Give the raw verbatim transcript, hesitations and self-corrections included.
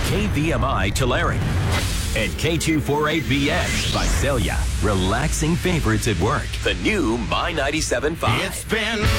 K V M I Tulare. And K two forty-eight B X Visalia. Relaxing favorites at work. The new My ninety-seven point five. It's been